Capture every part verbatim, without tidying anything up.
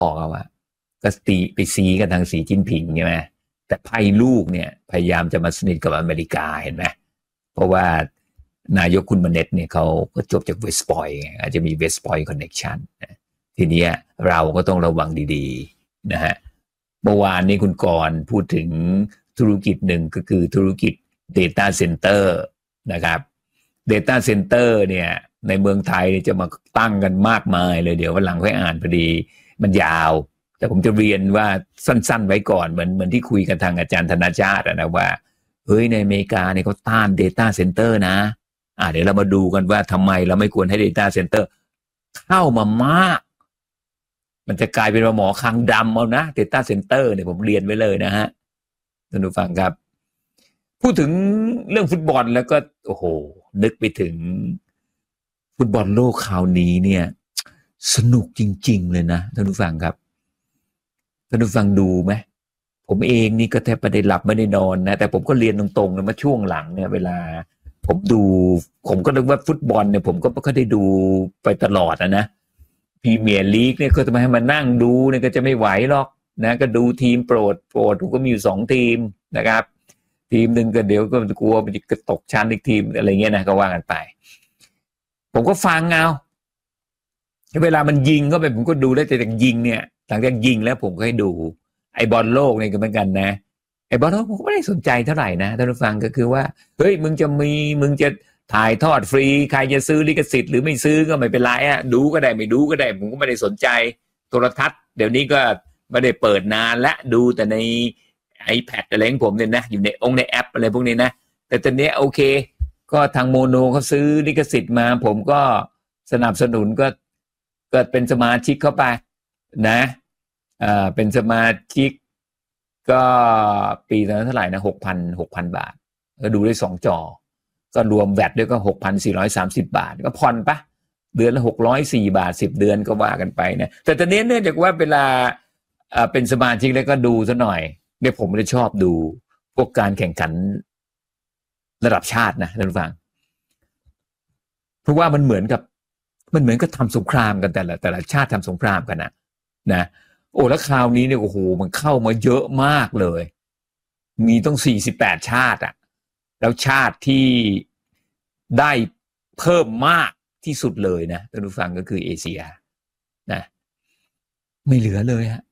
ออกว่าก็ตีไปซีกันทางสีจิ้นผิงใช่ไหมแต่ไพ่ลูกเนี่ยพยายามจะมาสนิทกับอเมริกาเห็นไหมเพราะว่านายกคุณมาเน็ตเนี่ยเขาก็จบจากเวสต์พอยต์อาจจะมีเวสต์พอยต์คอนเนคชั่นทีนี้เราก็ต้องระวังดีๆนะฮะเมื่อวานนี้คุณกรณ์พูดถึงธุรกิจหนึ่งก็คือธุรกิจ Data Center นะครับ Data Center เนี่ยในเมืองไทยจะมาตั้งกันมากมายเลยเดี๋ยววันหลังค่อยอ่านพอดีมันยาวแต่ผมจะเรียนว่าสั้นๆไว้ก่อนเหมือนเหมือนที่คุยกันทางอาจารย์ธนชาตินะว่าเฮ้ยในอเมริกาเนี่ยเขาต้าน Data Center นะอ่าเดี๋ยวเรามาดูกันว่าทำไมเราไม่ควรให้ Data Center เข้ามามากมันจะกลายเป็นหมอคางดำเอานะ Data Center เนี่ยผมเรียนไว้เลยนะฮะท่านผู้ฟังครับพูดถึงเรื่องฟุตบอลแล้วก็โอ้โหนึกไปถึงฟุตบอลโลกคราวนี้เนี่ยสนุกจริงๆเลยนะท่านผู้ฟังครับท่านผู้ฟังดูไหมผมเองนี่ก็แทบไม่ได้หลับไม่ได้นอนนะแต่ผมก็เรียนตรงๆเลยมาช่วงหลังเนี่ยเวลาผมดูผมก็นึกว่าฟุตบอลเนี่ยผมก็ไม่ได้ดูไปตลอดนะนะพรีเมียร์ลีกเนี่ยก็จะมาให้มานั่งดูเนี่ยก็จะไม่ไหวหรอกนะก็ดูทีมโปรดโปรดก็มีอยู่สองทีมนะครับทีมหนึ่งก็เดี๋ยวก็กลัวมันจะตกชั้นอีกทีมอะไรเงี้ยนะก็ว่ากันไปผมก็ฟังเอาเวลามันยิงก็ไปผมก็ดูได้แต่จากยิงเนี่ยหลังจากยิงแล้วผมก็ให้ดูไอ้บอลโลกเนี่ยก็เหมือนกันนะไอ้บอลโลกผมก็ไม่ได้สนใจเท่าไหร่นะท่านผู้ฟังก็คือว่าเฮ้ยมึงจะมีมึงจะถ่ายทอดฟรีใครจะซื้อลิขสิทธิ์หรือไม่ซื้อก็ไม่เป็นไรอ่ะดูก็ได้ไม่ดูก็ได้ผมก็ไม่ได้สนใจโทรทัศน์เดี๋ยวนี้ก็ไม่ได้เปิดนานและดูแต่ใน iPad อะไรของผมเนี่ยนะอยู่ในองค์ในแอปอะไรพวกนี้นะแต่ตอนนี้โอเคก็ทางโมโนเขาซื้อลิขสิทธิ์มาผมก็สนับสนุนก็เกิดเป็นสมาชิกเข้าไปนะอ่าเป็นสมาชิกก็ปีละเท่าไหร่นะ หกพัน หกพัน บาทก็ดูได้สองจอก็รวมแวตด้วยก็ หกพันสี่ร้อยสามสิบ บาทก็ผ่อนปะเดือนละหกร้อยสี่บาทสิบเดือนก็ว่ากันไปนะแต่ตอนนี้เนื่องจากว่าเวลาอ่าเป็นสมาชิกแล้วก็ดูซะหน่อยเนี่ยผมเลยชอบดูพวกการแข่งขันระดับชาตินะท่านผู้ฟังเพราะว่ามันเหมือนกับมันเหมือนกับทำสงครามกันแต่ละแต่ละชาติทำสงครามกันนะนะโอ้แล้วคราวนี้เนี่ยโอ้โหมันเข้ามาเยอะมากเลยมีต้องสี่สิบแปดชาติอ่ะแล้วชาติที่ได้เพิ่มมากที่สุดเลยนะท่านผู้ฟังก็คือเอเชียนะไม่เหลือเลยฮะ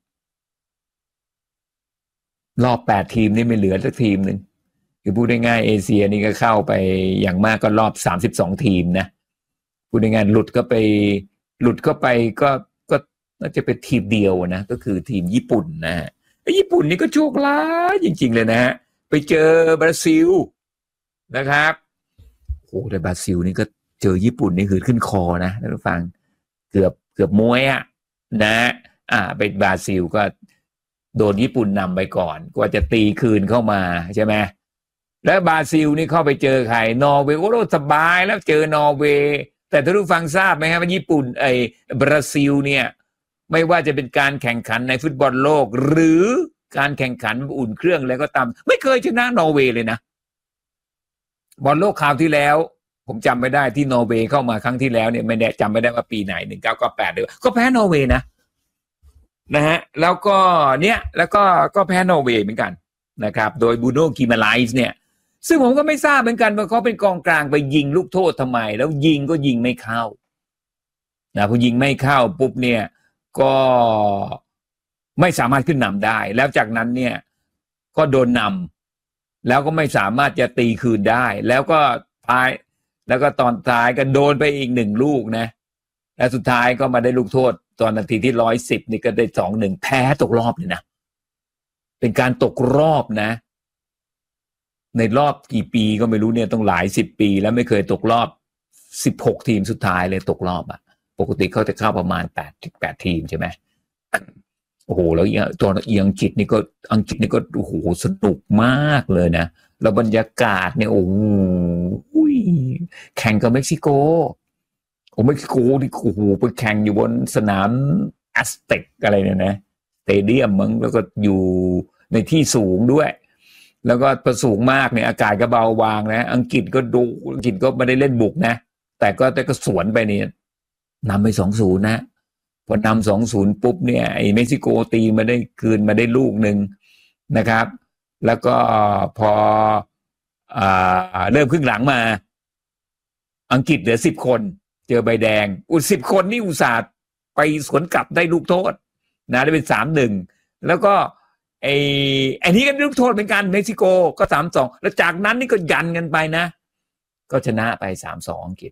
รอบแปดทีมนี่ไม่เหลือสักทีมนึงคือพูดง่ายๆเอเชียนี่ก็เข้าไปอย่างมากก็รอบสามสิบสองทีมนะพูดง่ายๆหลุดก็ไปหลุดก็ไปก็ก็น่าจะเป็นทีมเดียวนะก็คือทีมญี่ปุ่นนะฮะญี่ปุ่นนี่ก็โชคร้ายจริงๆเลยนะฮะไปเจอบราซิลนะครับโอ้แต่บราซิลนี่ก็เจอญี่ปุ่นนี่คือขึ้นคอนะท่านผู้ฟังเกือบเกือบมวยอ่ะนะอ่าเป็นบราซิลก็โดนญี่ปุ่นนำไปก่อนกว่าจะตีคืนเข้ามาใช่ไหมแล้วบราซิลนี่เข้าไปเจอใครนอร์เวย์โอ้โหสบายแล้วเจอนอร์เวย์แต่ท่านผู้ฟังทราบไหมครับว่าญี่ปุ่นไอ้บราซิลเนี่ยไม่ว่าจะเป็นการแข่งขันในฟุตบอลโลกหรือการแข่งขันอุ่นเครื่องอะไรก็ตามไม่เคยชนะนอร์เวย์เลยนะบอลโลกคราวที่แล้วผมจำไม่ได้ที่นอร์เวย์เข้ามาครั้งที่แล้วเนี่ยไม่ได้จำไม่ได้ว่าปีไหนหนึ่งเก้าเก้าแปดเลยก็แพ้นอร์เวย์นะนะฮะแล้วก็เนี่ยแล้วก็ก็แพ้นอร์เวย์เหมือนกันนะครับโดยบูโน่กิมาไลส์เนี่ยซึ่งผมก็ไม่ทราบเหมือนกันว่าเขาเป็นกองกลางไปยิงลูกโทษทำไมแล้วยิงก็ยิงไม่เข้านะพอยิงไม่เข้าปุ๊บเนี่ยก็ไม่สามารถขึ้นนำได้แล้วจากนั้นเนี่ยก็โดนนำแล้วก็ไม่สามารถจะตีคืนได้แล้วก็ท้ายแล้วก็ตอนท้ายก็โดนไปอีกหนึ่งลูกนะและสุดท้ายก็มาได้ลูกโทษตอนนาทีที่ร้อยสิบนี่ก็ได้สองหนึ่งแพ้ตกรอบเลยนะเป็นการตกรอบนะในรอบกี่ปีก็ไม่รู้เนี่ยต้องหลายสิบปีแล้วไม่เคยตกรอบสิบหกทีมสุดท้ายเลยตกรอบอ่ะปกติเขาจะเข้าประมาณแปด แปดทีมใช่ไหมโอ้โหแล้วตัวอังกฤษนี่ก็อังกฤษนี่ก็โอ้โหสนุกมากเลยนะแล้วบรรยากาศเนี่ยโอ้โหแข่งกับเม็กซิโกโอ้เม็กซิโกนี่โอ้โหไปแข่งอยู่บนสนามแอสเต็กอะไรเนี่ยนะสเตเดียมมั้งแล้วก็อยู่ในที่สูงด้วยแล้วก็พอสูงมากเนี่ยอากาศก็เบาบางนะอังกฤษก็ดูอังกฤษก็ไม่ได้เล่นบุกนะแต่ก็แต่ก็สวนไปเนี่ยนำไป สองศูนย์ นะพอนำสองศูนย์ปุ๊บเนี่ยไอ้เม็กซิโกตีมาได้คืนมาได้ลูกหนึ่งนะครับแล้วก็พออ่าเริ่มครึ่งหลังมาอังกฤษเหลือสิบคนเจอใบแดงอุสิบคนนี่อุตส่าห์ไปสวนกลับได้ลูกโทษนะได้เป็นสามหนึ่งแล้วก็ไอ้ไอ้นี้ก็ลูกโทษเหมือนกันเม็กซิโกก็สามสองแล้วจากนั้นนี่ก็ยันกันไปนะก็ชนะไปสามสองอังกฤษ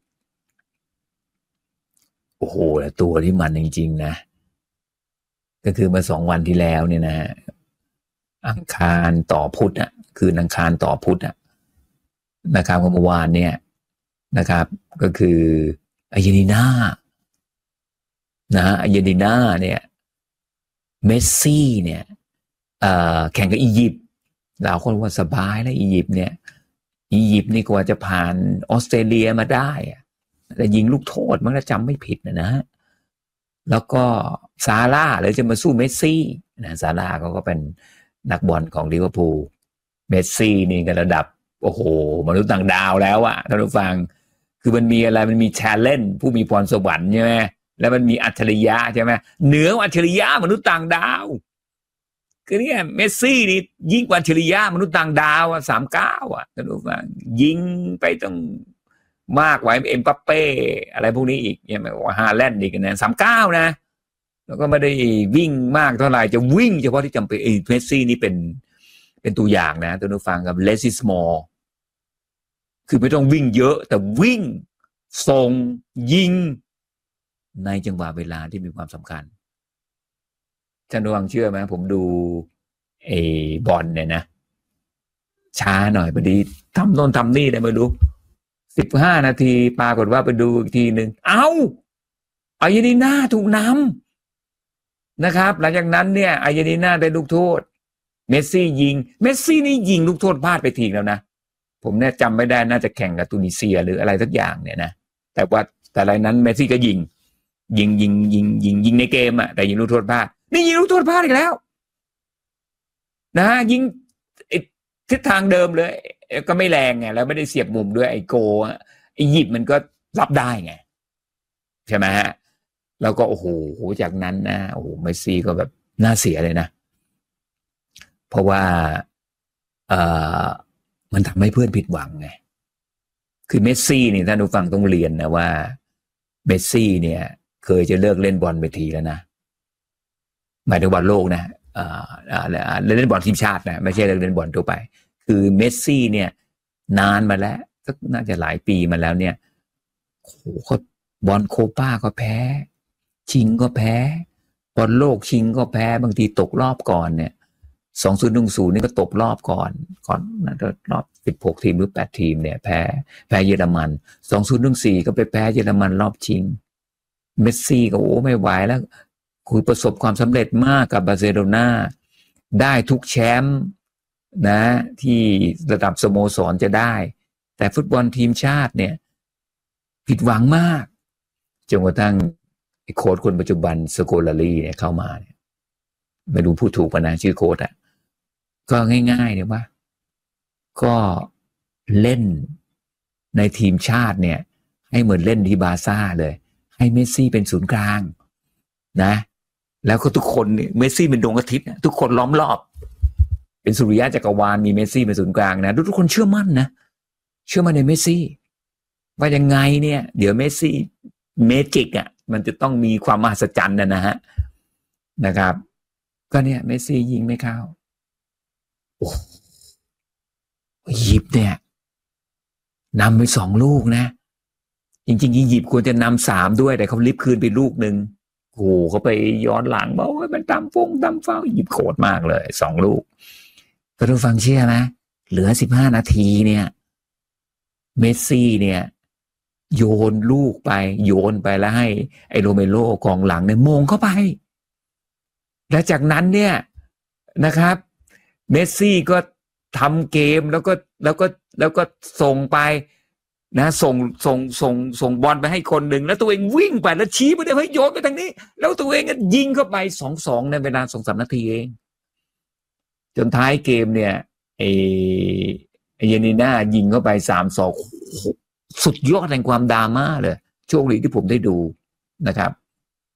โอ้โหแต่ตัวที่มันจริงๆนะก็คือมาสองวันที่แล้วเนี่ยนะอังคารต่อพุธอ่ะคืออังคารต่อพุธอ่ะนะครับเมื่อวานเนี่ยนะครับก็คืออาร์เจนตินานะฮะอาร์เจนตินาเนี่ยเมสซี่เนี่ยเอ่อแข่งกับอียิปต์เราคนว่าสบายแล้วอียิปต์เนี่ยอียิปต์นี่กว่าจะผ่านออสเตรเลียมาได้แต่ยิงลูกโทษมันก็จำไม่ผิดนะนะแล้วก็ซาร่าเลยจะมาสู้เมสซี่นะซาร่าเขาก็เป็นนักบอลของลิเวอร์พูลเมสซี่นี่ก็ระดับโอ้โหมนุษย์ต่างดาวแล้วอะท่านผู้ฟังคือมันมีอะไรมันมีแชร์เลนผู้มีพรสวรรค์ใช่ไหมแล้วมันมีอัจฉริยะใช่ไหมเหนืออัจฉริยะมนุษย์ต่างดาวคือเนี่ยเมสซี่นี่ยิ่งกว่าอัจฉริยะมนุษย์ต่างดาวอ่ะสามเก้าอ่ะท่านผู้ฟังยิงไปต้องมากกว่าเอ็มบัปเป้อะไรพวกนี้อีกเนี่ยว่าฮาแลนด์อีกนะสามเก้านะแล้วก็ไม่ได้วิ่งมากเท่าไหร่จะวิ่งเฉพาะที่จำเป็นเมสซี่นี่เป็นเป็นตัวอย่างนะท่านผู้ฟังกับเลสซิสมอลคือไม่ต้องวิ่งเยอะแต่วิ่งส่งยิงในจังหวะเวลาที่มีความสำคัญท่านผู้ฟังเชื่อไหมผมดูไอ้บอลเนี่ยนะช้าหน่อยพอดีทำโน่นทำนี่ได้ไม่รู้สิบห้านาทีปรากฏว่าไปดูอีกทีหนึ่งเอ้าอาร์เจนตินาถูกนำนะครับหลังจากนั้นเนี่ยอาร์เจนตินาได้ลูกโทษเมสซี่ยิงเมสซี่นี่ยิงลูกโทษพลาดไปทีแล้วนะผมเนี่ยจำไม่ได้น่าจะแข่งกับตูนิเซียหรืออะไรสักอย่างเนี่ยนะแต่ว่าแต่อะไรนั้นเมสซี่ก็ยิงยิงยิงยิงยิงยิงในเกมอ่ะแต่ยิงลูกโทษพลาดนี่ยิงลูกโทษพลาดอีกแล้วนะยิงทิศทางเดิมเลยก็ไม่แรงไงแล้วไม่ได้เสียบมุมด้วยไอ้โกไอ้หยิบมันก็รับได้ไงใช่ไหมฮะแล้วก็โอ้โหจากนั้นนะโอ้โหเมสซี่ก็แบบน่าเสียเลยนะเพราะว่าเอ่อมันทำให้เพื่อนผิดหวังไงคือเมสซี่นี่ท่านผู้ฟังต้องเรียนนะว่าเมสซี่เนี่ยเคยจะเลิกเล่นบอลไปทีแล้วนะหมายถึงบอลโลกนะเอ่อเล่นบอลทีมชาตินะไม่ใช่เล่นบอลทั่วไปคือเมสซี่เนี่ยนานมาแล้วก็น่าจะหลายปีมาแล้วเนี่ยโอ้โหเขาบอลโคป้าก็แพ้ชิงก็แพ้บอลโลกชิงก็แพ้บางทีตกรอบก่อนเนี่ยสองพันสิบนี่ก็ตกรอบก่อนก่อนนะรอบสิบหกทีมหรือแปดทีมเนี่ยแพ้แพ้เยอรมันสองพันสิบสี่ก็ไปแพ้เยอรมันรอบชิงเมสซี่ก็โอ้ไม่ไหวแล้วคือประสบความสำเร็จมากกับบาร์เซโลนาได้ทุกแชมป์นะที่ระดับสโมสรจะได้แต่ฟุตบอลทีมชาติเนี่ยผิดหวังมากจนกระทั่งโค้ชคนปัจจุบันสโกลารีเนี่ยเข้ามาเนี่ยไม่รู้พูดถูกป่ะนะชื่อโค้ชอ่ะก็ง่ายๆเนี่ยว่าก็เล่นในทีมชาติเนี่ยให้เหมือนเล่นที่บาร์ซ่าเลยให้เมสซี่เป็นศูนย์กลางนะแล้วก็ทุกคนเนี่ยเมสซี่เป็นดวงอาทิตย์ทุกคนล้อมรอบเป็นสุริยะจักรวาลมีเมสซี่เป็นศูนย์กลางนะทุกคนเชื่อมั่นนะเชื่อมั่นในเมสซี่ว่ายังไงเนี่ยเดี๋ยวเมสซี่เมจิกอ่ะมันจะต้องมีความมหัศจรรย์นะนะฮะนะครับก็เนี่ยเมสซี่ยิงไม่เข้าโอ้หยิบเนี่ยนำไปสองลูกนะจริงๆยิบควรจะนำสามด้วยแต่เขาลิฟคืนไปลูกหนึ่งโอ้เขาไปย้อนหลังบอกว่ามันตำฟงตำเฝ้าหยิบโคตรมากเลยสองลูกก็ต้องฟังเชื่อไหมเหลือสิบห้านาทีเนี่ยเมสซี่เนี่ยโยนลูกไปโยนไปแล้วให้ไอโรเมโรกองหลังเนี่ยมงเข้าไปและจากนั้นเนี่ยนะครับเมสซี่ก็ทำเกมแล้วก็แล้วก็แล้วก็ส่งไปนะส่งส่งส่งส่งบอลไปให้คนหนึ่งแล้วตัวเองวิ่งไปแล้วชี้ไปได้ให้โยนไปทางนี้แล้วตัวเองก็ยิงเข้าไป สองสอง ในเวลา สองสาม นาทีเองจนท้ายเกมเนี่ยไอ้ไอ้เยนิน่ายิงเข้าไป สามสอง สุดยอดแห่งความดราม่าเลยโชคดีที่ผมได้ดูนะครับ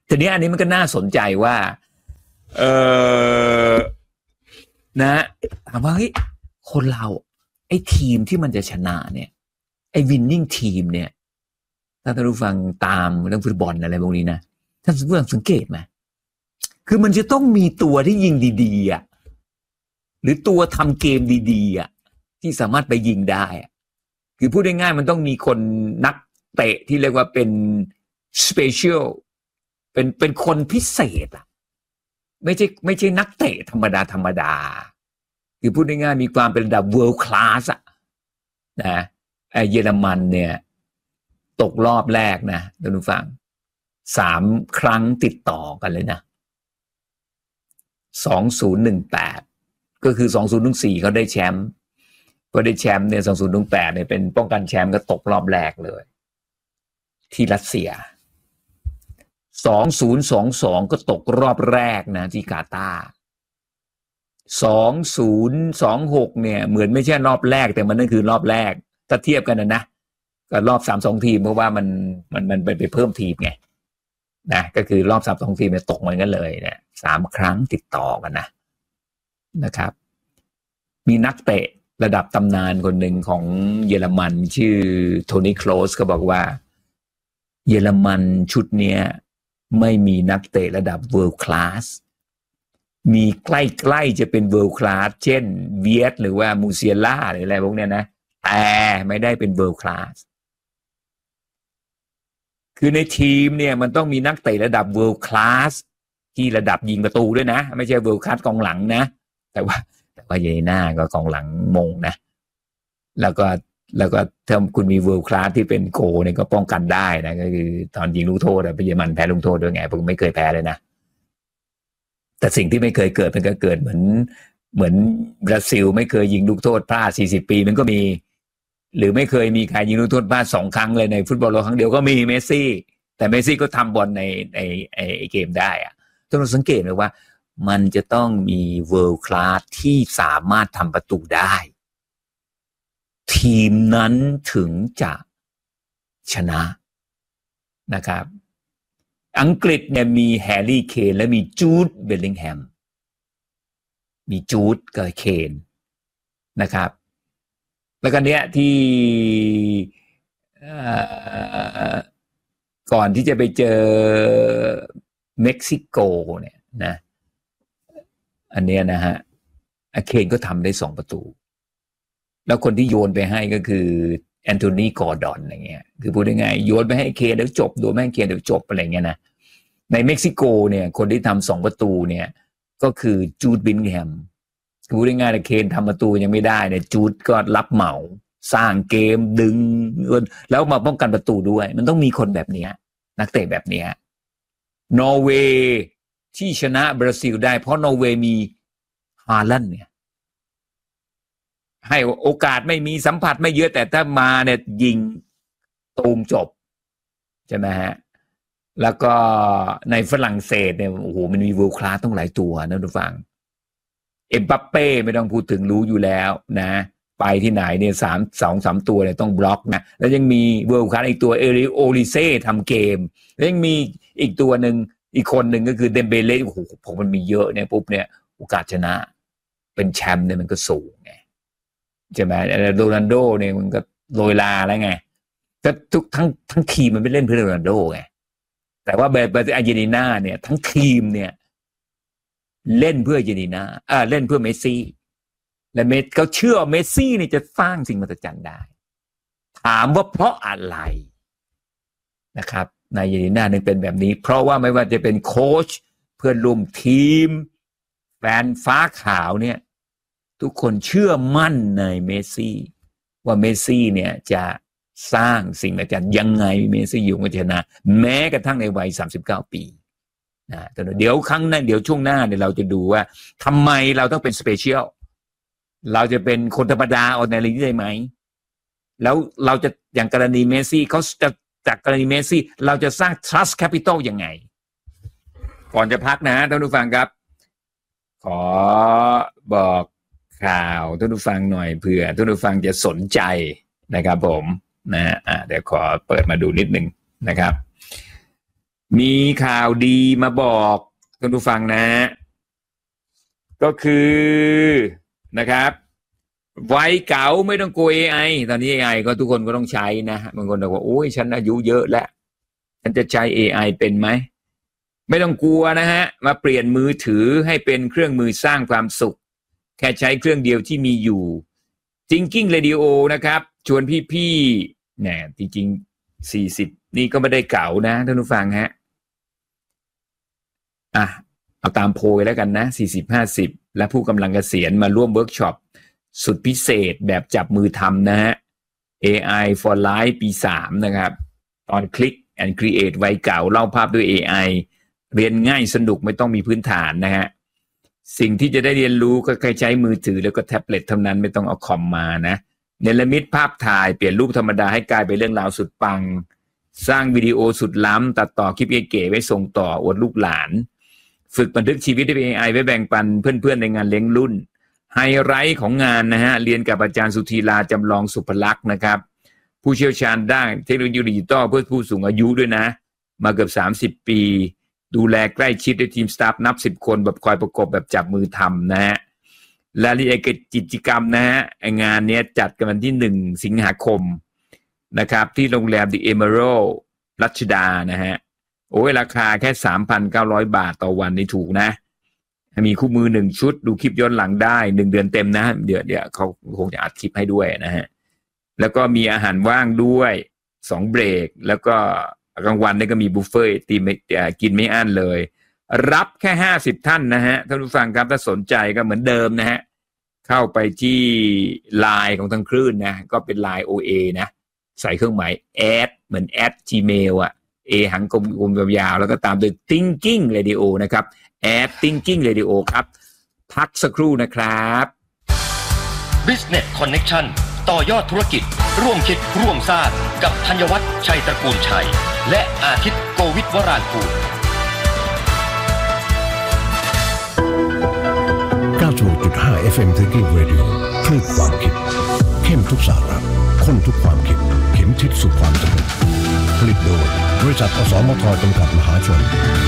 ทีนี้อันนี้มันก็น่าสนใจว่าเออนะถามว่าเฮ้ยคนเราไอ้ทีมที่มันจะชนะเนี่ยไอ้วินนิ่งทีมเนี่ยถ้าท่านผู้ฟังตามเรื่องฟุตบอลอะไรพวกนี้นะท่านผู้ฟังสังเกตไหมคือมันจะต้องมีตัวที่ยิงดีๆอ่ะหรือตัวทำเกมดีๆอ่ะที่สามารถไปยิงได้คือพูดง่ายๆมันต้องมีคนนักเตะที่เรียกว่าเป็นสเปเชียลเป็นเป็นคนพิเศษอ่ะไม่ใช่ไม่ใช่นักเตะธรรมดาธรรมดาคือพูดง่ายๆมีความเป็นระดับ world class อ่ะนะไอ้เยอรมันเนี่ยตกรอบแรกนะท่านผู้ฟังสามครั้งติดต่อกันเลยนะสองพันสิบแปดก็คือสองพันสิบสี่เขาได้แชมป์ก็ได้แชมป์เนี่ยสองพันสิบแปดเนี่ยเป็นป้องกันแชมป์ก็ตกรอบแรกเลยที่รัสเซียสองพันยี่สิบสองก็ตกรอบแรกนะที่กาตาร์สองพันยี่สิบหกเนี่ยเหมือนไม่ใช่รอบแรกแต่มันนั่นคือรอบแรกถ้าเทียบกันนะนะก็รอบสามสิบสองทีมเพราะว่ามันมันมันไปเพิ่มทีมไงนะก็คือรอบสามสิบสองทีมเนี่ยตกเหมือนกันเลยเนี่ยสามครั้งติดต่อกันนะนะครับมีนักเตะระดับตำนานคนหนึ่งของเยอรมันชื่อโทนี่โคลสก็บอกว่าเยอรมันชุดเนี้ยไม่มีนักเตะระดับ world class มีใกล้ๆจะเป็น world class เช่นเวียตหรือว่ามูเซียล่าหรืออะไรพวกเนี้ยนะแต่ไม่ได้เป็น world class คือในทีมเนี่ยมันต้องมีนักเตะระดับ world class ที่ระดับยิงประตูด้วยนะไม่ใช่ world class กองหลังนะแต่ว่าแต่ว่าเยน่าก็กองหลังมงนะแล้วก็แล้วก็ถ้าคุณมี world class ที่เป็นโกเนี่ยก็ป้องกันได้นะก็คือตอนยิงลูกโทษอะเยอรมันแพ้ลูกโทษด้วยไงผมไม่เคยแพ้เลยนะแต่สิ่งที่ไม่เคยเกิดมันก็เกิดเหมือนเหมือนบราซิลไม่เคยยิงลูกโทษพลาดสี่สิบปีมันก็มีหรือไม่เคยมีใครยิงลูกโทษพลาดสองครั้งเลยในฟุตบอลโลกครั้งเดียวก็มีเมสซี่แต่เมสซี่ก็ทำบอลในในไอ้เกมได้อะต้องสังเกตเลยว่ามันจะต้องมี world class ที่สามารถทำประตูได้ทีมนั้นถึงจะชนะนะครับอังกฤษเนี่ยมีแฮร์รี่เคนและมีจูดเบลลิงแฮมมีจูดกับเคนนะครับแล้วก็เนี้ยที่ก่อนที่จะไปเจอเม็กซิโกเนี่ยนะอันเนี้ยนะฮะเคนก็ทำได้สองประตูแล้วคนที่โยนไปให้ก็คือแอนโทนีกอร์ดอนอะไรเงี้ยคือพูดง่ายๆโยนไปให้เคนแล้วจบโดนไม่ให้เคนเดี๋ยวจบอะไรเงี้ยนะในเม็กซิโกเนี่ยคนที่ทำสองประตูเนี่ยก็คือจูดบินแฮมพูดง่ายๆแต่เคนทำประตูยังไม่ได้เนี่ยจูดก็รับเหมาสร้างเกมดึงแล้วมาป้องกันประตูด้วยมันต้องมีคนแบบนี้นักเตะแบบนี้นอร์เวย์ที่ชนะบราซิลได้เพราะนอร์เวย์มีฮาลันด์เนี่ยให้โอกาสไม่มีสัมผัสไม่เยอะแต่ถ้ามาเนี่ยยิงตูมจบใช่ไหมฮะแล้วก็ในฝรั่งเศสเนี่ยโอ้โหมันมีเวิลด์คลาสต้องหลายตัวนะทุกฝั่งเอ็มบัปเป้ไม่ต้องพูดถึงรู้อยู่แล้วนะไปที่ไหนเนี่ยสามสองสามตัวเนี่ยต้องบล็อกนะแล้วยังมีเวิลด์คลาสอีกตัวเอริโอลิเซ่ทำเกมแล้วยังมีอีกตัวหนึ่งอีกคนหนึ่งก็คือเดมเบเล่โอ้โหผมมันมีเยอะเนี่ยปุ๊บเนี่ยโอกาสชนะเป็นแชมป์เนี่ยมันก็สูงไงใช่ไหมโรนัลโดเนี่ยมันก็โรยลาแล้วไงก็ทุกทั้งทั้งทีมมันไม่เล่นเพื่อโรนัลโดไงแต่ว่าแบบอาร์เจนตินาเนี่ยทั้งทีมเนี่ยเล่นเพื่ออาร์เจนตินาอ่าเล่นเพื่อเมสซี่และเมสเขาเชื่อเมสซี่เนี่ยจะสร้างสิ่งมหัศจรรย์ได้ถามว่าเพราะอะไรนะครับในอาร์เจนตินาเนี่ยเป็นแบบนี้เพราะว่าไม่ว่าจะเป็นโค้ชเพื่อนร่วมทีมแฟนฟ้าขาวเนี่ยทุกคนเชื่อมั่นในเมสซี่ว่าเมสซี่เนี่ยจะสร้างสิ่งมหัศจรรย์ยังไงเมสซี่อยู่กับชนะแม้กระทั่งในวัยสามสิบเก้าปีนะแต่เดี๋ยวครั้งหน้าเดี๋ยวช่วงหน้าเนี่ยเราจะดูว่าทำไมเราต้องเป็นสเปเชียลเราจะเป็นคนธรรมดาออร์ดินารีได้ไหมแล้วเราจะอย่างกรณีเมสซี่เขาจะจากกรณีเมสซี่เราจะสร้าง trust capital ยังไงก่อนจะพักนะท่านผู้ฟังครับขอบอกข่าวท่านผู้ฟังหน่อยเผื่อท่านผู้ฟังจะสนใจนะครับผมนะอ่าเดี๋ยวขอเปิดมาดูนิดนึงนะครับมีข่าวดีมาบอกท่านผู้ฟังนะก็คือนะครับไว้เก๋าไม่ต้องกลัว เอ ไอ ตอนนี้ เอ ไอ ก็ทุกคนก็ต้องใช้นะบางคนบอกว่าโอ้ยฉันอายุเยอะแล้วฉันจะใช้ เอ ไอ เป็นไหมไม่ต้องกลัวนะฮะมาเปลี่ยนมือถือให้เป็นเครื่องมือสร้างความสุขแค่ใช้เครื่องเดียวที่มีอยู่ Thinking Radio นะครับชวนพี่ๆเนี่ยจริงๆสี่สิบนี่ก็ไม่ได้เก่านะท่านผู้ฟังฮะอ่ะเอาตามโพยแล้วกันนะสี่สิบ ห้าสิบและผู้กำลังเกษียณมาร่วมเวิร์กช็อปสุดพิเศษแบบจับมือทำนะฮะ เอ ไอ for Life ปีสามนะครับตอน Click and Create ไว้เก่าเล่าภาพด้วย เอ ไอ เรียนง่ายสนุกไม่ต้องมีพื้นฐานนะฮะสิ่งที่จะได้เรียนรู้ก็แค่ใช้มือถือแล้วก็แท็บเล็ตเท่านั้นไม่ต้องเอาคอมมานะเนรมิตภาพถ่ายเปลี่ยนรูปธรรมดาให้กลายเป็นเรื่องราวสุดปังสร้างวิดีโอสุดล้ำตัดต่อคลิปเก๋ๆไว้ส่งต่ออวดลูกหลานฝึกบันทึกชีวิตด้วย เอ ไอ ไว้แบ่งปันเพื่อนๆในงานเลี้ยงรุ่นไฮไลท์ของงานนะฮะเรียนกับอาจารย์สุธีราจำลองสุภลักษณ์นะครับผู้เชี่ยวชาญด้านเทคโนโลยีดิจิตอลเพื่อผู้สูงอายุด้วยนะมาเกือบสามสิบปีดูแลใกล้ชิดด้วยทีมสตาฟนับสิบคนแบบคอยประกบแบบจับมือทำนะฮะรายละเอียดกิจกรรมนะฮะงานนี้จัดกันวันที่หนึ่งสิงหาคมนะครับที่โรงแรม The Emerald รัชดานะฮะโอ้ยราคาแค่ สามพันเก้าร้อย บาทต่อวันนี่ถูกนะมีคู่มือหนึ่งชุดดูคลิปย้อนหลังได้หนึ่งเดือนเต็มนะเดี๋ยวเดี๋ยวเขาคงจะอัดคลิปให้ด้วยนะฮะแล้วก็มีอาหารว่างด้วยสองเบรกแล้วก็กลางวันนี่ก็มีบุฟเฟ่ต์ตีไม่กินไม่อั้นเลยรับแค่ห้าสิบท่านนะฮะท่านผู้ฟังครับถ้าสนใจก็เหมือนเดิมนะฮะเข้าไปที่ ไลน์ ของทางคลื่นนะก็เป็น ไลน์ โอ เอ นะใส่เครื่องหมายแอดเหมือนแอด Gmail อ่ะ A หังกลมๆยาวๆแล้วก็ตามด้วย Thinking Radio นะครับแอด Thinking Radio ครับพักสักครู่นะครับ Business Connection ต่อยอดธุรกิจร่วมคิดร่วมสร้างกับธัญวัฒน์ชัยตระกูลชัยและอาทิตย์โกวิทวรางกูลเก้าสิบหกจุดห้า เอฟ เอ็ม Thinking Radio คลื่นความคิดเข้มทุกสาระข้นทุกความคิดเข็มทิศสู่ความสำเร็จผลิตโดยบริษัทอสมทจำกัดมหาชน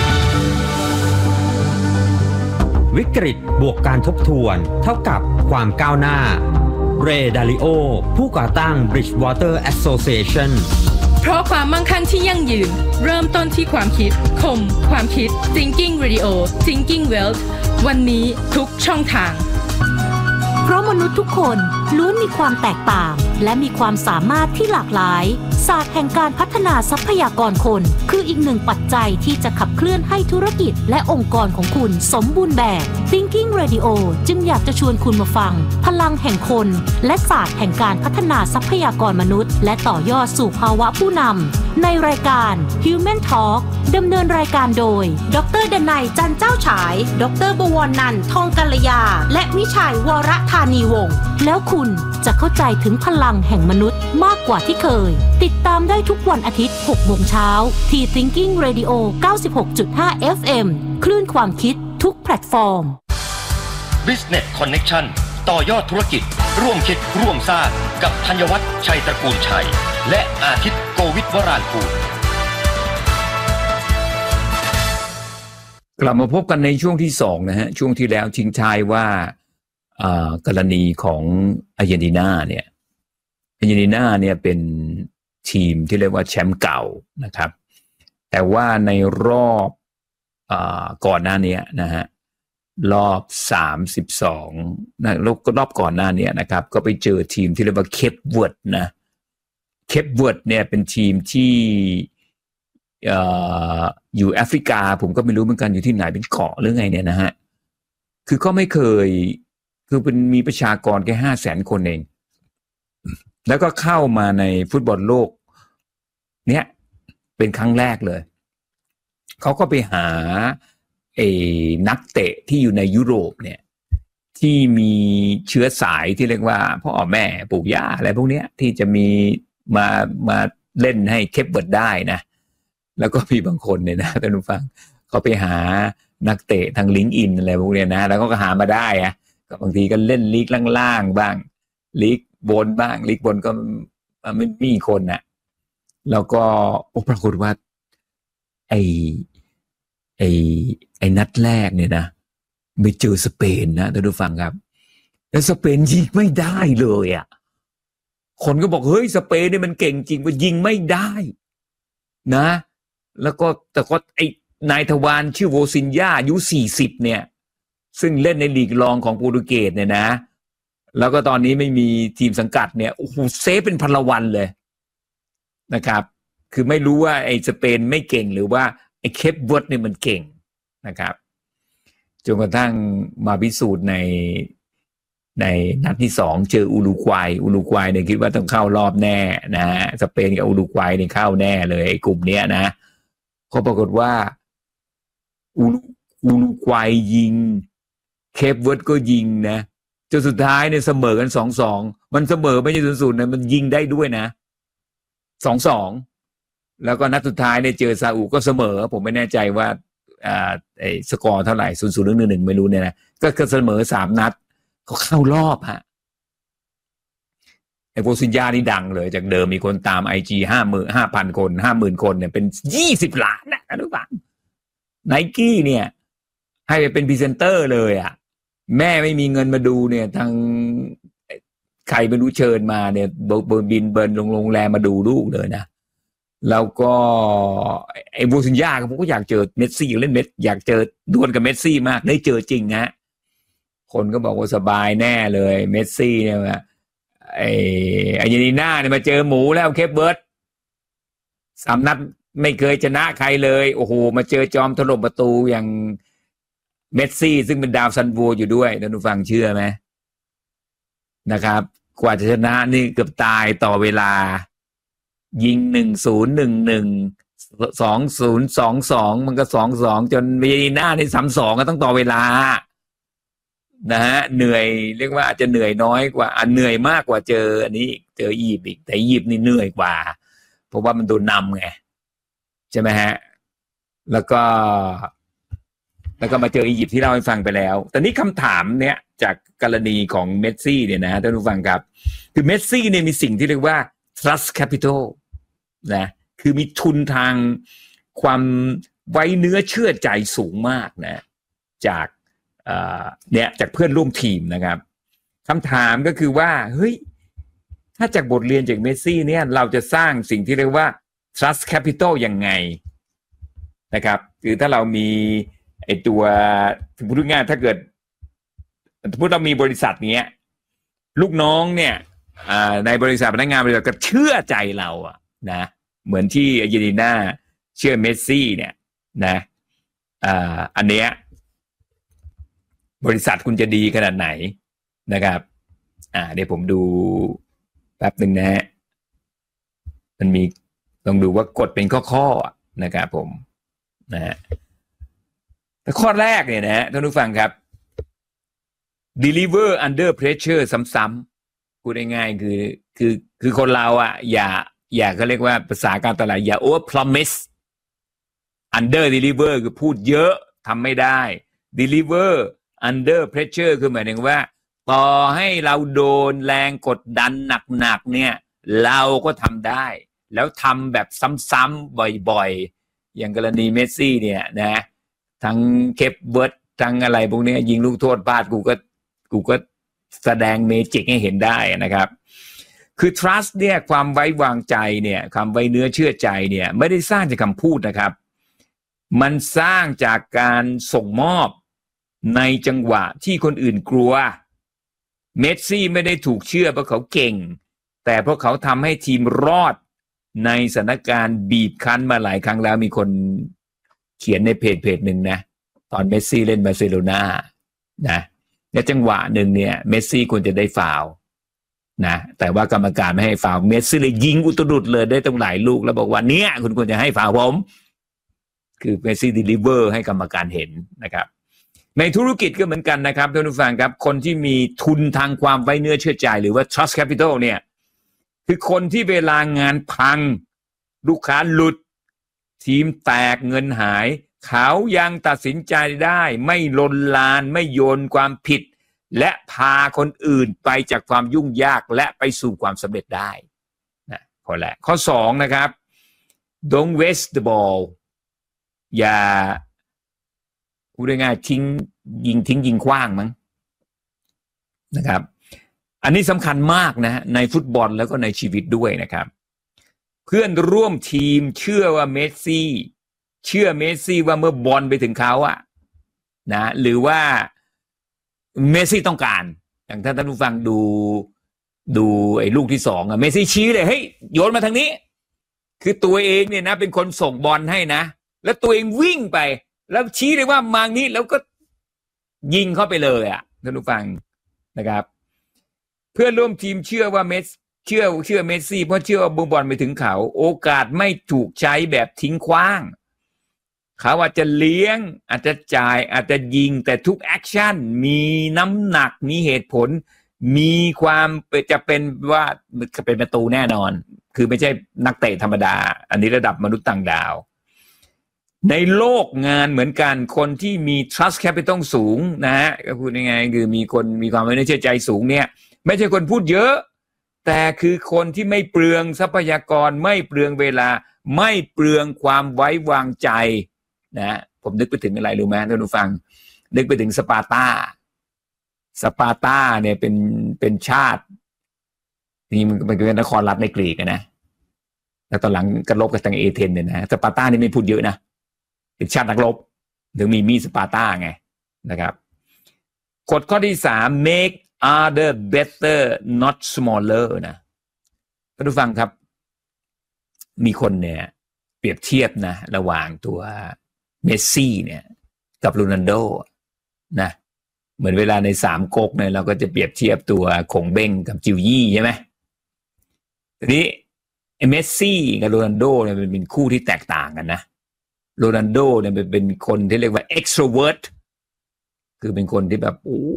วิกฤตบวกการทบทวนเท่ากับความก้าวหน้าเรย์ดาริโอผู้ก่อตั้ง Bridgewater Association เพราะความมั่งคั่งที่ยั่งยืนเริ่มต้นที่ความคิดคมความคิด Thinking Radio Thinking Wealth วันนี้ทุกช่องทางเพราะมนุษย์ทุกคนล้วนมีความแตกต่างและมีความสามารถที่หลากหลายศาสตร์แห่งการพัฒนาทรัพยากรคนคืออีกหนึ่งปัจจัยที่จะขับเคลื่อนให้ธุรกิจและองค์กรของคุณสมบูรณ์แบบ Thinking Radio จึงอยากจะชวนคุณมาฟังพลังแห่งคนและศาสตร์แห่งการพัฒนาทรัพยากรมนุษย์และต่อยอดสู่ภาวะผู้นำในรายการ Human Talk ดำเนินรายการโดยดร.ดนัยจันเจ้าฉายดร.บวรนันท์ทองกัลยาและวิชัยวรธานีวงศ์แล้วคุณจะเข้าใจถึงพลังแห่งมนุษย์มากกว่าที่เคยติดตามได้ทุกวันอาทิตย์ หกโมงเช้าที่ Thinking Radio เก้าสิบหกจุดห้า เอฟ เอ็ม คลื่นความคิดทุกแพลตฟอร์ม Business Connection ต่อยอดธุรกิจร่วมคิดร่วมสร้างกับธัญวัฒน์ชัยตระกูลชัยและอาทิตย์โกวิทวรางกูลกลับมาพบกันในช่วงที่สองนะฮะช่วงที่แล้วทิ้งท้ายว่ากรณีของอาร์เจนตินาเนี่ยอาร์เจนตินาเนี่ยเป็นทีมที่เรียกว่าแชมป์เก่านะครับแต่ว่าในรอบอก่อนหน้านี้นะฮะรอบสามสิบสองนะรอบรอบก่อนหน้านี้นะครับก็ไปเจอทีมที่เรียกว่าเคปเวิร์ดนะเคปเวิร์ดเนี่ยเป็นทีมที่เอ่ออยู่แอฟริกาผมก็ไม่รู้เหมือนกันอยู่ที่ไหนเป็นเกาะหรือไงเนี่ยนะฮะคือก็ไม่เคยคือเป็นมีประชากรแค่ห้าแสนคนเองแล้วก็เข้ามาในฟุตบอลโลกเนี้ยเป็นครั้งแรกเลยเขาก็ไปหาไอ้นักเตะที่อยู่ในยุโรปเนี่ยที่มีเชื้อสายที่เรียกว่าพ่อแม่ปู่ย่าอะไรพวกเนี้ยที่จะมีมามาเล่นให้เคปเวิร์ดได้นะแล้วก็มีบางคนเนี่ยนะท่านผู้ฟังเขาไปหานักเตะทางลิงก์อินอะไรพวกเนี้ยนะแล้วก็หามาได้อะก็บางทีก็เล่นลีกล่างๆบ้างลีกบนบ้างลีกบนก็ไม่มีคนน่ะแล้วก็ปรากฏว่าไอ้ไอ้ไอ้นัดแรกเนี่ยนะไปเจอสเปนนะท่านผู้ฟังครับแล้วสเปนยิงไม่ได้เลยอ่ะคนก็บอกเฮ้ยสเปนเนี่ยมันเก่งจริงว่ายิงไม่ได้นะแล้วก็แต่ก็ไอ้นายทวารชื่อโวซินญาอายุสี่สิบเนี่ยซึ่งเล่นในลีกรองของโปรตุเกสเนี่ยนะแล้วก็ตอนนี้ไม่มีทีมสังกัดเนี่ยโอ้โหเซฟเป็นพันละวันเลยนะครับคือไม่รู้ว่าไอ้สเปนไม่เก่งหรือว่าไอ้เคปเวิร์ดเนี่ยมันเก่งนะครับจนกระทั่งมาพิสูจน์ในในนัดที่สองเจออุรุกวัยอุรุกวัยเนี่ยคิดว่าต้องเข้ารอบแน่นะสเปนกับอุรุกวัยเนี่ยเข้าแน่เลยไอ้กลุ่มเนี้ยนะก็ปรากฏว่าอุรุอุรุกวัยยิงเคปเวิร์ดก็ยิงนะจนสุดท้ายเนี่ยเสมอกัน สองสอง มันเสมอไม่ใช่ ศูนย์ศูนย์ นะมันยิงได้ด้วยนะ สองสอง แล้วก็นัดสุดท้ายเนี่ยเจอซาอุก็เสมอผมไม่แน่ใจว่าอ่าไอ้สกอร์เท่าไหร่ ศูนย์ศูนย์ หรือ หนึ่งหนึ่ง ไม่รู้เนี่ยนะก็เสมอสามนัดก็เข้ารอบฮะไอ้โวซินญานี่ดังเลยจากเดิมมีคนตาม ไอ จี ห้าหมื่น ห้าพัน คน ห้าหมื่น คนเนี่ยเป็นยี่สิบล้านนะทุกท่าน Nike เนี่ยให้ไปเป็นพรีเซนเตอร์เลยอ่ะแม่ไม่มีเงินมาดูเนี่ยทางใครไม่รู้เชิญมาเนี่ยเบิร์บินเบิร์นลงโรงแรมมาดูลูกเลยนะแล้วก็ไอ้โวซินญาผมก็อยากเจอเมสซี่เล่นเมสอยากเจอดวลกับเมสซี่มากได้เจอจริงนะคนก็บอกว่าสบายแน่เลยเมสซี่เนี่ยไอ้อาร์เจนตินาเนี่ยมาเจอหมูแล้วเคปเบิร์ดสามนัดไม่เคยชนะใครเลยโอ้โหมาเจอจอมถล่มประตูอย่างเมสซี่ซึ่งเป็นดาวซันโวอยู่ด้วยท่านผู้ฟังเชื่อไหมนะครับกว่าจะชนะนี่เกือบตายต่อเวลายิงหนึ่งศูนย์หนึ่งหนึ่งสองศูนย์สองสองมันก็สองสองจนเวนีน่าในสามสองก็ต้องต่อเวลานะฮะเหนื่อยเรียกว่าอาจจะเหนื่อยน้อยกว่าอันเหนื่อยมากกว่าเจออันนี้เจออียิปต์อีกแต่อียิปต์นี่เหนื่อยกว่าเพราะว่ามันโดนนำไงใช่ไหมฮะแล้วก็แล้วก็มาเจออียิปต์ที่เล่าให้ฟังไปแล้วแต่นี่คำถามเนี้ยจากกรณีของเมสซี่เนี่ยนะท่านผู้ฟังครับคือเมสซี่เนี่ยมีสิ่งที่เรียกว่า trust capital นะคือมีทุนทางความไว้เนื้อเชื่อใจสูงมากนะจากเนี่ยจากเพื่อนร่วมทีมนะครับคำถามก็คือว่าเฮ้ยถ้าจากบทเรียนจากเมสซี่เนี่ยเราจะสร้างสิ่งที่เรียกว่า trust capital ยังไงนะครับคือถ้าเรามีไอตัวพูดง่ายๆถ้าเกิดสมมติเรามีบริษัทเนี้ยลูกน้องเนี่ยในบริษัทพนักงานบริษัทก็เชื่อใจเราอะนะเหมือนที่อาร์เจนตินาเชื่อเมสซี่เนี่ยนะอ่าอันเนี้ยบริษัทคุณจะดีขนาดไหนนะครับอ่าเดี๋ยวผมดูแป๊บนึงนะฮะมันมีต้องดูว่ากฎเป็นข้อๆนะครับผมนะฮะแต่ข้อแรกเนี่ยนะฮะท่านผู้ฟังครับ deliver under pressure ซ้ำๆพูดง่ายๆคือคือคือคนเราอ่ะอย่าอย่าเขาเรียกว่าภาษาการตลาดอย่า over promise under deliver คือพูดเยอะทำไม่ได้ deliver under pressure คือหมายถึงว่าต่อให้เราโดนแรงกดดันหนักๆเนี่ยเราก็ทำได้แล้วทำแบบซ้ำๆบ่อยๆอย่างกรณีเมสซี่เนี่ยนะทั้งเคปเวิร์ดทั้งอะไรพวกนี้ยิงลูกโทษพลาดกูก็กูก็แสดงเมจิกให้เห็นได้นะครับคือ trust เนี่ยความไว้วางใจเนี่ยความไว้เนื้อเชื่อใจเนี่ยไม่ได้สร้างจากคำพูดนะครับมันสร้างจากการส่งมอบในจังหวะที่คนอื่นกลัวเมสซี่ไม่ได้ถูกเชื่อเพราะเขาเก่งแต่เพราะเขาทำให้ทีมรอดในสถานการณ์บีบคั้นมาหลายครั้งแล้วมีคนเขียนในเพจเพจหนึ่งนะตอนเมสซี่เล่นบาร์เซโลนานะในจังหวะหนึ่งเนี่ยเมสซี่ควรจะได้ฟาวล์นะแต่ว่ากรรมการไม่ให้ฟาวล์เมสซี่เลยยิงอุตรุดเลยได้ตรงหลายลูกแล้วบอกว่าเนี่ยคุณควรจะให้ฟาวล์ผมคือเมสซี่เดลิเวอร์ให้กรรมการเห็นนะครับในธุรกิจก็เหมือนกันนะครับท่านผู้ฟังครับคนที่มีทุนทางความไว้เนื้อเชื่อใจหรือว่า trust capital เนี่ยคือคนที่เวลางานพังลูกค้าหลุดทีมแตกเงินหายเขายังตัดสินใจได้ไม่ลนลานไม่โยนความผิดและพาคนอื่นไปจากความยุ่งยากและไปสู่ความสำเร็จได้นะข้อแรกข้อสองนะครับ don't waste the ball อย่าพูดง่ายๆทิ้งยิงทิ้งยิงขว้างมั้งนะครับอันนี้สำคัญมากนะในฟุตบอลแล้วก็ในชีวิตด้วยนะครับเพื่อนร่วมทีมเชื่อว่าเมสซี่เชื่อเมสซี่ว่าเมื่อบอลไปถึงเขาอะนะหรือว่าเมสซี่ต้องการอย่างท่านท่านผู้ฟังดูดูไอ้ลูกที่สองอะเมสซี่ชี้เลยเฮ้ยโยนมาทางนี้คือตัวเองเนี่ยนะเป็นคนส่งบอลให้นะแล้วตัวเองวิ่งไปแล้วชี้เลยว่ามานี้แล้วก็ยิงเข้าไปเลยอะท่านผู้ฟังนะครับเพื่อนร่วมทีมเชื่อว่าเมสเชื่อเชื่อเมสซี่เพราะเชื่อว่าบอลไปถึงเขาโอกาสไม่ถูกใช้แบบทิ้งขว้างเขาอาจจะเลี้ยงอาจจะจ่ายอาจจะยิงแต่ทุกแอคชั่นมีน้ำหนักมีเหตุผลมีความจะเป็นว่าจะเป็นประตูแน่นอนคือไม่ใช่นักเตะธรรมดาอันนี้ระดับมนุษย์ต่างดาวในโลกงานเหมือนกันคนที่มี trust capital สูงนะฮะก็พูดยังไงคือมีคนมีความไว้เนื้อเชื่อใจสูงเนี่ยไม่ใช่คนพูดเยอะแต่คือคนที่ไม่เปลืองทรัพยากรไม่เปลืองเวลาไม่เปลืองความไว้วางใจนะผมนึกไปถึงอะไรรู้ไหมท่านผู้ฟังนึกไปถึงสปาร์ตาสปาร์ตาเนี่ยเป็นเป็นชาตินี่มันมันเป็นนครรัฐในกรีกนะแล้วตอนหลังก็ลบกับทางเอเธนเนี่ยนะสปาร์ตานี่ไม่พูดเยอะนะเป็นชาตินักรบถึงมีมีสปาร์ตาไงนะครับกฎข้อที่สาม make other better not smaller นะท่านผู้ฟังครับมีคนเนี่ยเปรียบเทียบนะระหว่างตัวเมสซี่เนี่ยกับโรนัลโดนะเหมือนเวลาในสามก๊กเนี่ยเราก็จะเปรียบเทียบตัวคงเบ้งกับจิวยี่ใช่ไหมทีนี้เมสซี่กับโรนัลโดเนี่ยเป็นคู่ที่แตกต่างกันนะโรนัลโดเนี่ยเป็นคนที่เรียกว่า extrovert คือเป็นคนที่แบบโอ้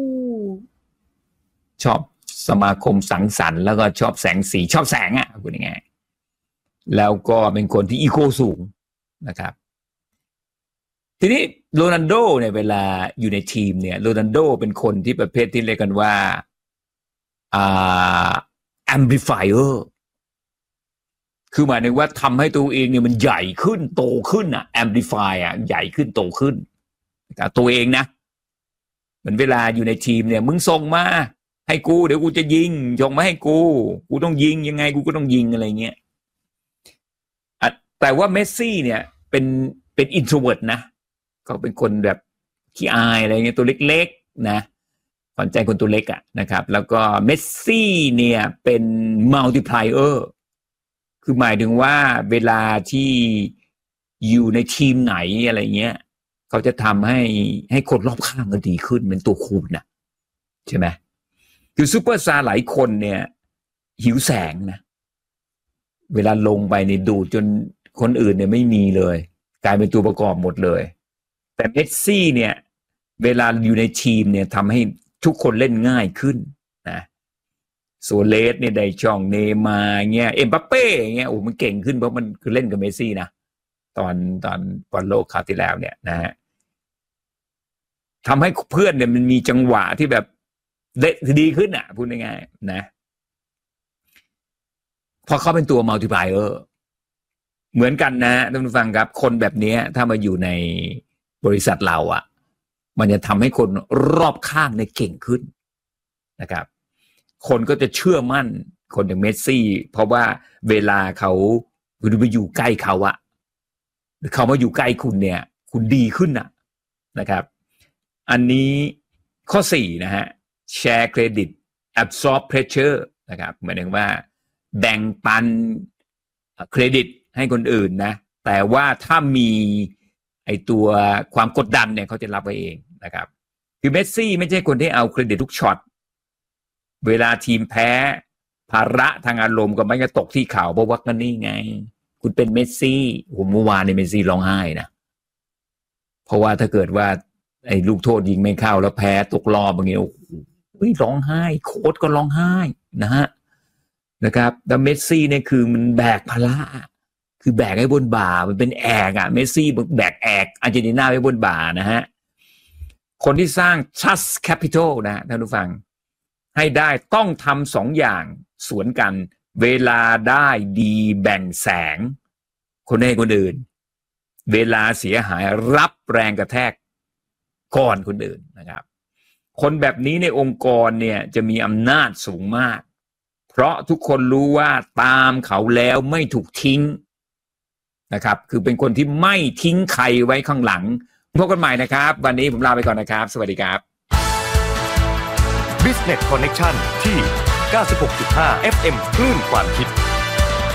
ชอบสมาคมสังสรรค์แล้วก็ชอบแสงสีชอบแสงอ่ะพูดง่ายๆแล้วก็เป็นคนที่อีโก้สูงนะครับทีนี้โรนัลโดเนี่ยเวลาอยู่ในทีมเนี่ยโรนัลโดเป็นคนที่ประเภทที่เรียกกันว่าอ่า amplifier คือหมายถึงว่าทำให้ตัวเองเนี่ยมันใหญ่ขึ้นโตขึ้นอ่ะ amplify อ่ะใหญ่ขึ้นโตขึ้นแต่ตัวเองนะเหมือนเวลาอยู่ในทีมเนี่ยมึงส่งมาให้กูเดี๋ยวกูจะยิงส่งมาให้กูกูต้องยิงยังไงกูก็ต้องยิงอะไรเงี้ยแต่ว่าเมสซี่เนี่ยเป็นเป็น introvert นะก็เป็นคนแบบขี้อายอะไรเงี้ยตัวเล็กๆนะสนใจคนตัวเล็กอ่ะนะครับแล้วก็เมสซี่เนี่ยเป็น multiplier คือหมายถึงว่าเวลาที่อยู่ในทีมไหนอะไรเงี้ยเขาจะทำให้ให้คนรอบข้างก็ดีขึ้นเป็นตัวคูณนะใช่ไหมคือซูเปอร์สตาร์หลายคนเนี่ยหิวแสงนะเวลาลงไปในดูจนคนอื่นเนี่ยไม่มีเลยกลายเป็นตัวประกอบหมดเลยแต่เมสซี่เนี่ยเวลาอยู่ในทีมเนี่ยทำให้ทุกคนเล่นง่ายขึ้นนะโซเลสเนี่ยได้ช่องเนย์มาร์เงี้ยเอ็มบัปเป้เงี้ยโอ้มันเก่งขึ้นเพราะมันคือเล่นกับเมสซี่นะตอนตอนบอลโลกคราวที่แล้วเนี่ยนะฮะทำให้เพื่อนเนี่ยมันมีจังหวะที่แบบดีขึ้นอ่ะพูดง่ายๆนะพอเขาเป็นตัวมัลติพลายเออร์เหมือนกันนะท่านผู้ฟังครับคนแบบนี้ถ้ามาอยู่ในบริษัทเราอ่ะมันจะทำให้คนรอบข้างเนี่ยเก่งขึ้นนะครับคนก็จะเชื่อมั่นคนอย่างเมสซี่เพราะว่าเวลาเขาคุณไปอยู่ใกล้เขาอะหรือเขามาอยู่ใกล้คุณเนี่ยคุณดีขึ้นน่ะนะครับอันนี้ข้อสี่นะฮะแชร์เครดิต absorb pressure นะครับหมายถึงว่าแบ่งปันเครดิตให้คนอื่นนะแต่ว่าถ้ามีไอตัวความกดดันเนี่ยเขาจะรับไว้เองนะครับคือเมสซี่ไม่ใช่คนที่เอาเครดิตทุกช็อตเวลาทีมแพ้ภาระทางอารมณ์ก็ไม่จะตกที่เขาเพราะว่ากันนี่ไงคุณเป็นเมสซี่ผมเมื่อวานในเมสซี่ร้องไห้นะเพราะว่าถ้าเกิดว่าไอ้ลูกโทษยิงไม่เข้าแล้วแพ้ตกรอบอย่างเงี้ยโอ้โหร้องไห้โค้ชก็ร้องไห้นะฮะนะครับแต่เมสซี่เนี่ยคือมันแบกภาระคือแบกไว้บนบ่ามันเป็นแอกอะเมสซี่แบกแอกอาร์เจนตินาไว้บนบ่านะฮะคนที่สร้าง trust capital นะท่านผู้ฟังให้ได้ต้องทำสองอย่างสวนกันเวลาได้ดีแบ่งแสงคนให้คนอื่นเวลาเสียหายรับแรงกระแทกก่อนคนอื่นนะครับคนแบบนี้ในองค์กรเนี่ยจะมีอำนาจสูงมากเพราะทุกคนรู้ว่าตามเขาแล้วไม่ถูกทิ้งนะครับคือเป็นคนที่ไม่ทิ้งใครไว้ข้างหลังพบกันใหม่นะครับวันนี้ผมลาไปก่อนนะครับสวัสดีครับ Business Connection ที่ เก้าสิบหกจุดห้า เอฟ เอ็ม คลื่นความคิด